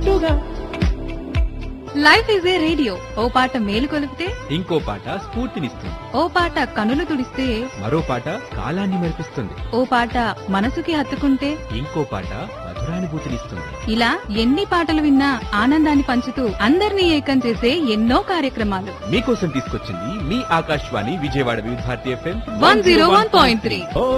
తోడుగా. Life is a radio, ఓ పాట మేలు కొలిపితే ఇంకో పాట స్ఫూర్తినిస్తుంది. ఓ పాట కనులు తుడిస్తే మరో పాట కాలాన్ని మెరిపిస్తుంది. ఓ పాట మనసుకి హత్తుకుంటే ఇంకో పాట మధురానుభూతినిస్తుంది. ఇలా ఎన్ని పాటలు విన్నా ఆనందాన్ని పంచుతూ అందరినీ ఏకం చేసే ఎన్నో కార్యక్రమాలు మీకోసం తీసుకొచ్చింది మీ ఆకాశవాణి విజయవాడ వివిధ భారతి FM 101.3.